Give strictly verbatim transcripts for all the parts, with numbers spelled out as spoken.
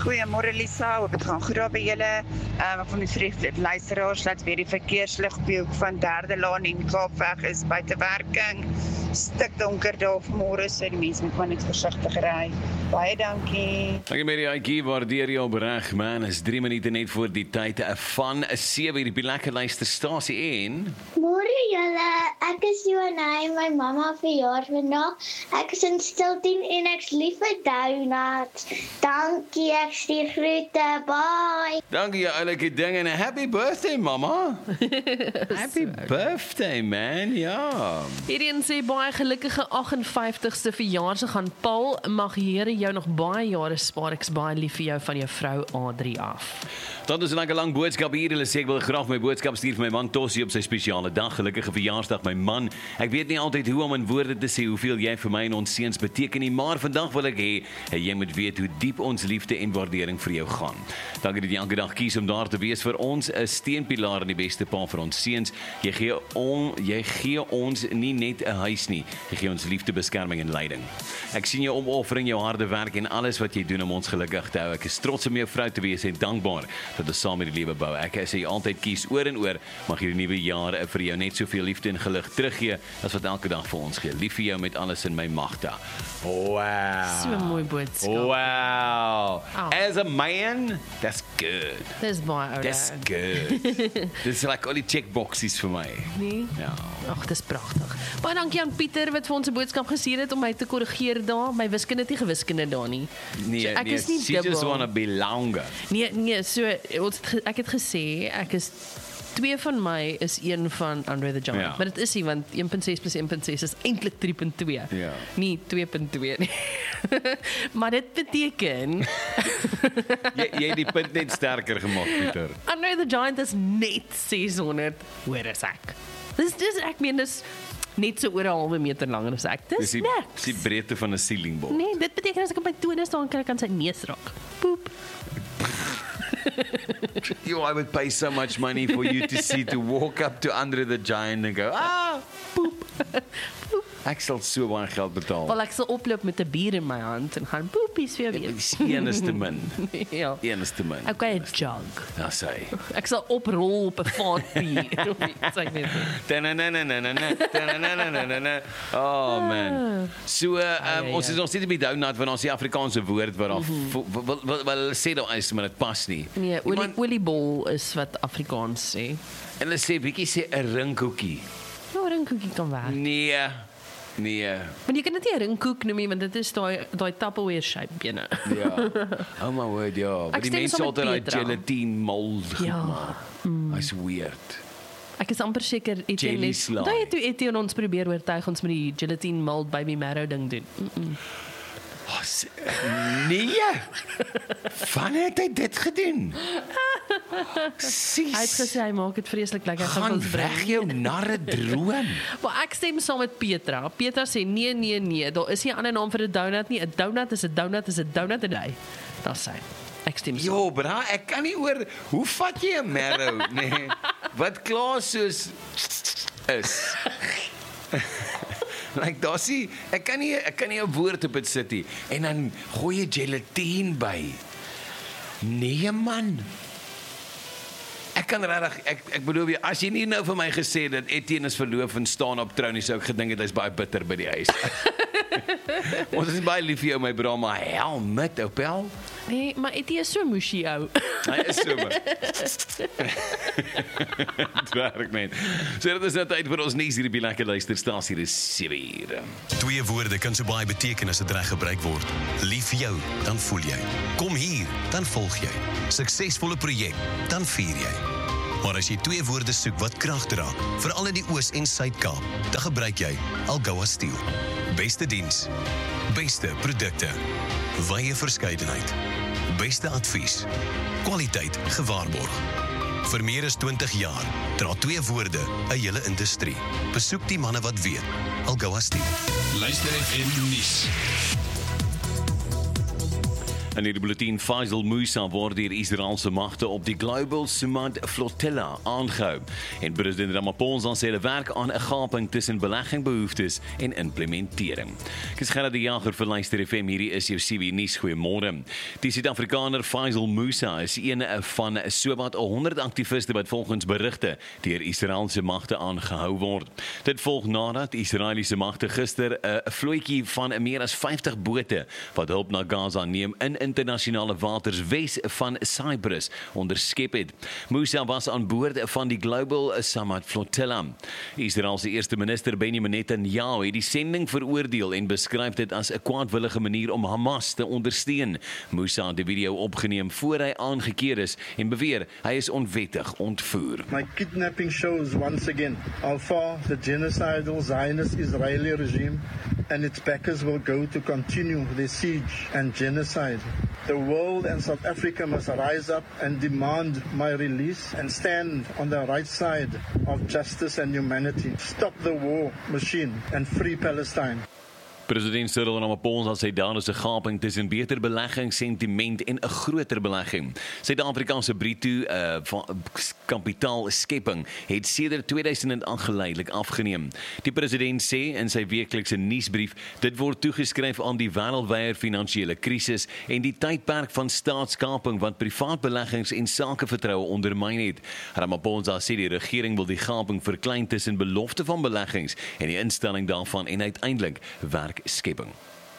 Goeiemôre Lisa, hoop dit gaan goed daar by julle. Um, ek wil net vir die luisteraars laat weer die verkeerslig op die hoek van derde laan en Kaapweg is buite werking. Stik donker daar vanmôre, so die mense moet maar net versigtig ry. Baie dankie. Dankie Mary, ek waardeer jou bereg man, is drie minute net voor die tyd van sewe hier op die lekker luisterstasie en Môre julle, ek is Joanne, my mamma verjaar vandag. Ek is in Stiltien en ek's lief vir donuts. Dankie, ek stuur groete, bye. Dankie jou oulike ding en 'n happy birthday mama. Happy birthday man, ja. Hierdie sê baie gelukkige agt en vyftigste verjaarsdag aan Paul. Mag Here jou nog baie jare spaar. Ek's baie lief vir jou van jou vrou Adrie af. Dan is 'n lekker lang boodskap hier. Hulle sê ek wil graag my boodskap stuur vir my man Tossie op sy spesiale dag. Gelukkige verjaarsdag my man. Ek weet nie altyd hoe om in woorde te sê hoeveel jy vir my en ons seuns beteken nie, maar vandag wil ek hê jy moet weet hoe diep ons liefde en waardering vir jou gaan. Dankie dat jy elke dag kies om daar te wees vir ons, 'n steunpilaar en die beste pa vir ons seuns. Jy gee on, jy gee ons nie net 'n huis nie, jy gee ons liefde, beskerming en leiding. Ek sien jou opoffering, jou harde werk en alles wat jy doen om ons gelukkig te hou. Ek is trots om jou vrou te wees en dankbaar dat ons saam met die lewe bou. Ek sê altyd kies oor en oor, mag hierdie nuwe jaar vir jou net soveel liefde en geluk teruggee as wat elke dag vir ons gee. Lief vir jou met alles in my magte. Wow. So 'n mooi boodskap. Wow. Oh. As a man, that's good. Dis baie oulik. That's good. Dis like al die checkboxes vir my. Nee? Ja. Ag, dis pragtig. Baie dankie aan Pieter wat vir ons 'n boodskap gestuur het om my te korrigeer daar. My wiskunde het nie gewiskunde daar nie. Nee, so ek nee, is nie she dubbel. just wanna be longer. Nee, nee, so ons het, ge- ek het gesê ek is twee van my is een van Andre the Giant. Ja. Maar dit is nie, want een punt ses plus een punt ses is eintlik drie punt twee. Ja. Nie twee punt twee nie. Maar dit beteken jy, jy het die punt net sterker gemaak, Pieter. Andre the Giant is net ses honderd hoor as ek. Dis dis ek meen dis net so oor 'n halwe meter langer as ek. Dis, Dis die, niks. die breedte van 'n ceilingbord. Nee, dit beteken as ek op my tone staan kan ek aan sy neus raak. Poep. Yo, I would pay so much money for you to see, to walk up to Andre the Giant and go, ah, poep. Ek sal so baie geld betaal. Wel ek sal oploop met 'n bier in my hand en gaan poepies vir jou Dis een is te min. Ja. Een is te min. Ek kry 'n jug. Ja, sê. Ek sal oprol op 'n vaat bier. Sê net. Ta-na-na-na-na-na, ta-na-na-na-na-na. Oh man. So uh, um, ons is nog steeds by donut want ons die Afrikaanse woord wat daar wil wil wil sê daar is maar dit pas nie. Nee, olie Iemand- oliebol is wat Afrikaans sê. En hulle sê bietjie sê 'n ringkoekie. Nou 'n ringkoekie kan werk. Nee. Nee. Maar jy kan dit nie 'n ringkoek noem nie want dit is daai daai Tupperware shape binne. Ja. Oh my word, ja. Maar Ek die stem mense saam met altyd daai Petra. gelatine mold Ja. gemaak. Mm. That's weird. Ek is amper seker Etienne Jelly les. slime. Daai het toe Etienne ons probeer oortuig ons met die gelatine mold baby marrow ding doen. Mm -mm. Oh, se- nee. Wanneer het hy dit gedoen? Sis. Hy het gesê hy maak dit vreeslik lekker. Hy gaan Gaan ons bring. weg jou narre droom. Maar ek stem saam met Petra. Petra sê nee nee nee, daar is nie 'n ander naam vir 'n donut nie. 'n Donut is 'n donut is 'n donut en hy. Daar's hy. Ek stem saam. Jo, bra, ek kan nie oor hoe vat jy 'n marrow, nee. Wat klaar soos is. Like dasie, ek kan nie ek kan nie 'n woord op dit sit nie en dan gooi jy gelatine by. Nee man. Ek kan regtig ek ek bedoel jy as jy nie nou vir my gesê dat Etienne is verloof en staan op trou nie sou ek gedink het hy's baie bitter by die huis. Ons is baie lief vir jou my bra, maar hel met opel. Nee, maar Etienne is so mushy ou. Hy is so. Dit werk net. So dit is nou tyd vir ons nuus hier op die lekker luisterstasie. Hier is sewe ure. Twee woorde kan so baie beteken as dit reg gebruik word. Lief vir jou, dan voel jy. Kom hier, dan volg jy. Suksesvolle projek, dan vier jy. Maar as jy twee woorde soek wat krag dra, veral in die Oos- en Suid-Kaap, dan gebruik jy Algoa Steel. Beste diens, beste produkte, wye verskeidenheid, beste advies, kwaliteit gewaarborg. Vir meer as twintig jaar dra twee woorde 'n hele industrie. Besoek die manne wat weet. Algoa Steel. Luister F M nuus. In die bulletin Faisal Musa word deur Israeliese magte op die Global Summit Flotilla aangehou. En president Ramaphosa sê hulle werk aan 'n gaping tussen beleggingsbehoeftes en implementering. Ek is Gerard die Jager vir Luister F M, hierdie is jou C B nuus, goeiemôre. Die Suid-Afrikaner Faisal Musa is een van sowat honderd aktiviste wat volgens berigte deur Israeliese magte aangehou word. Dit volg nadat Israeliese magte gister 'n vlootjie van meer as vyftig bote wat hulp na Gaza neem in internasionale waters wes van Cyprus onderskep het. Musa was aan boord van die Global Summit Flotilla. Israel se eerste minister Benjamin Netanyahu het die sending veroordeel en beskryf dit as 'n kwaadwillige manier om Hamas te ondersteun. Musa het die video opgeneem voor hy aangekeer is en beweer hy is onwettig ontvoer. My kidnapping shows once again how far the genocidal Zionist Israeli regime and its backers will go to continue their siege and genocide. The world and South Africa must rise up and demand my release and stand on the right side of justice and humanity. Stop the war machine and free Palestine. President Cyril Ramaphosa sê daar is 'n gaping tussen beter beleggingssentiment en 'n groter belegging. Suid-Afrikaanse bruto uh, kapitaalskepping het sedert tweeduisend agt geleidelik afgeneem. Die president sê in sy weeklikse nuusbrief dit word toegeskryf aan die wêreldwye finansiële krisis en die tydperk van staatskaping wat privaat beleggings en sakevertroue ondermyn het. Ramaphosa sê die regering wil die gaping verklein tussen belofte van beleggings en die instelling daarvan en uiteindelik werk skepping.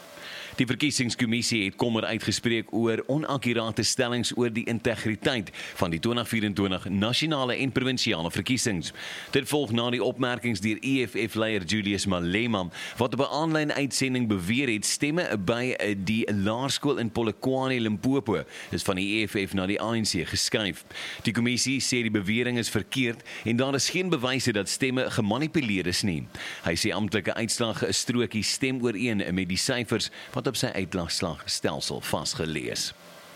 Die verkiesingskommissie het kommer uitgespreek oor onakkurate stellings oor die integriteit van die twintig vyf-en-twintig nasionale en provinsiale verkiesings. Dit volg na die opmerkings deur E F F-leier Julius Malema, wat op 'n aanlyn uitsending beweer het stemme by die laerskool in Polokwane, Limpopo, is van die E F F na die A N C geskuif. Die kommissie sê die bewering is verkeerd en daar is geen bewyse dat stemme gemanipuleer is nie. Hy sê amptelike uitslag 'n strokie stem ooreen met die syfers wat op sy uitslagstelsel vasgelees.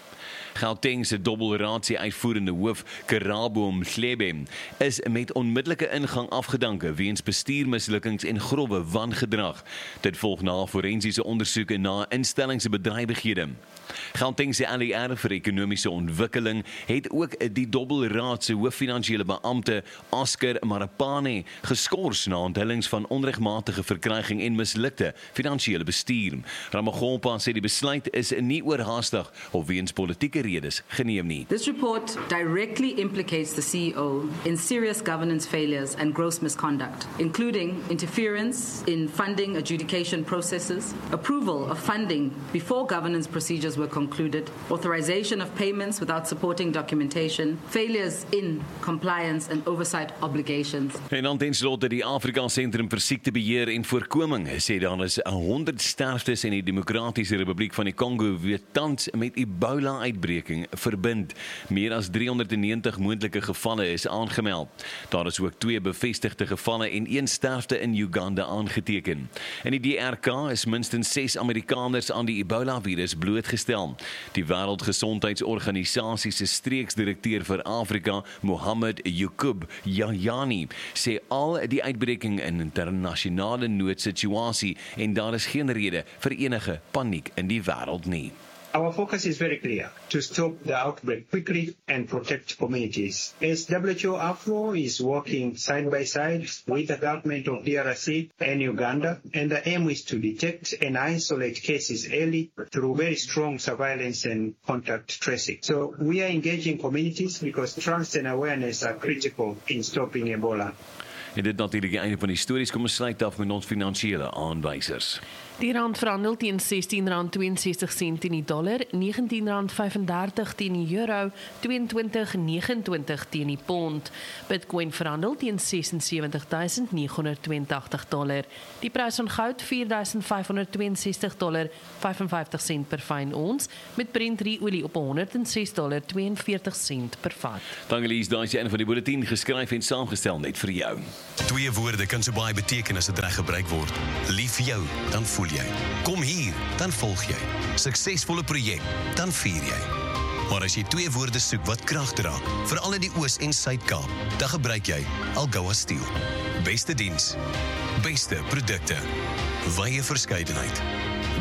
Gauteng se dobbelraadsie uitvoerende hoof Karabo Mhlebe is met onmiddellike ingang afgedanke weens bestuurmislukkings en grove wangedrag. Dit volg na forensiese ondersoeke na instellings se bedrywighede. Gauteng se L E R vir ekonomiese ontwikkeling het ook die dobbelraad se hooffinansiële beampte Oscar Marapane geskort na onthullings van onregmatige verkryging en mislukte finansiële bestuur. Ramaphosa sê die besluit is nie oorhaastig of weens politieke redes geneem nie. This report directly implicates the C E O in serious governance failures and gross misconduct, including interference in funding adjudication processes, approval of funding before governance procedures were concluded, authorization of payments without supporting documentation, failures in compliance and oversight obligations. En dan ten slotte die Afrika Sentrum vir Siektebeheer en Voorkoming sê daar is honderd sterftes in die Demokratiese Republiek van die Kongo wat tans met Ebola uitbreking verbind. Meer as driehonderdnegentig moontlike gevalle is aangemeld. Daar is ook twee bevestigde gevalle en een sterfte in Uganda aangeteken. In die D R K is minstens ses Amerikaners aan die Ebola-virus blootgestel. Die Wêreldgesondheidsorganisasie se streeksdirekteur vir Afrika, Mohammed Yaqub Yahani, sê al die uitbreking in 'n internasionale noodsituasie en daar is geen rede vir enige paniek in die wêreld nie. Our focus is very clear, to stop the outbreak quickly and protect communities. As W H O AFRO is working side by side with the government of D R C and Uganda, and the aim is to detect and isolate cases early through very strong surveillance and contact tracing. So we are engaging communities because trust and awareness are critical in stopping Ebola. En dit natuurlik die einde van die stories, kom ons sluit af met ons finansiële aanwysers. Die rand verhandel teen sestien rand tweeënsestig sent teen die dollar, negentien rand vyf-en-dertig teen die euro, tweeëntwintig negenentwintig teen die pond. Bitcoin verhandel teen sesens en sewentig duisend negenhonderdtweeëntagtig dollar. Die prys van goud vier duisend vyfhonderdtweeënsestig dollar vyfenvyftig sent per fyn ons, met Brent olie op honderd en ses dollar tweeënveertig sent per vat. Dankie Lies, daai is een van die bulletin geskryf en saamgestel net vir jou. Twee woorde kan so baie beteken as dit reg gebruik word. Lief vir jou, dan voel jy. Kom hier, dan volg jy. Suksesvolle projek, dan vier jy. Maar as jy twee woorde soek wat krag dra, veral in die Oos- en Suid-Kaap, dan gebruik jy Algoa Steel. Beste diens, beste produkte, wye verskeidenheid,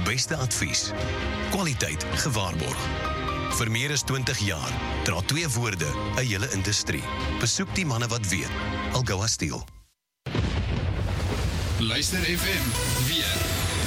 beste advies. Kwaliteit gewaarborg. Vir meer as twintig jaar dra twee woorde 'n hele industrie. Besoek die manne wat weet. Algoa Steel. Luister F M, weer.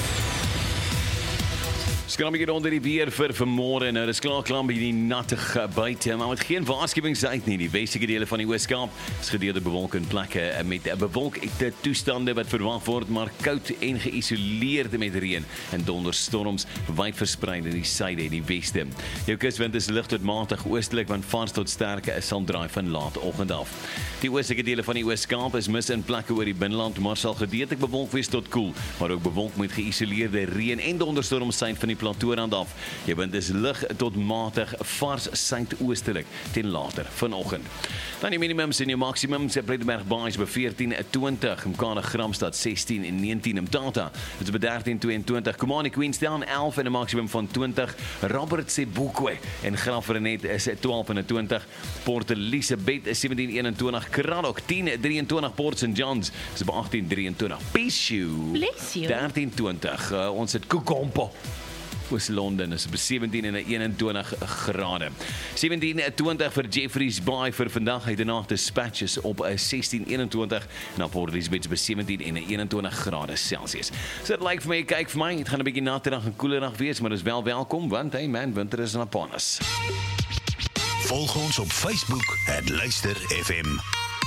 Skram hier onder die weer vir vanmôre. Nou, dis klaar klam by die natte buite, maar met geen waarskuwings uit nie. Die westelike dele van die Oos-Kaap is gedeelde bewolk in plekke met bewolkte toestande wat verwag word, maar koud en geïsoleerde met reën en donderstorms wyd versprei in die suide en die weste. Jou kuswind is lig tot matig oostelik, want vars tot sterke sal draai van laat oggend af. Die oostelike dele van die Oos-Kaap is mis in plekke oor die binneland, maar sal gedeeltelik bewolk wees tot koel, maar ook bewolk met geïsoleerde reën en donderstorms sein van die plateaurand af. Jou wind is lig tot matig vars suidoostelik ten later vanoggend. Dan die minimums en die maksimums. Plettenberg Baai is by veertien twintig, Mkana Gramstad sestien en negentien, Mtata is by dertien tweeëntwintig, Komani Queenstown elf en 'n maksimum van twintig, Robert Sebokwe en Graafrenet is twaalf en twintig, Port Elizabeth is sewentien eenentwintig, Cradock tien drieëntwintig, Port Saint Johns is by agtien drieëntwintig, Pichu dertien twintig, uh, ons het Kukompo Oos-London is by sewentien en eenentwintig grade. sewentien twintig vir Jeffreys Bay vir vandag, hy daarna Dispatches op sestien eenentwintig en op Port Elizabeth by sewentien en eenentwintig grade Celsius. So dit lyk vir my, kyk vir my, het gaan 'n bietjie natterig en koeler dag wees, maar dis wel welkom, want hey man, winter is upon us. Volg ons op Facebook, het Luister F M.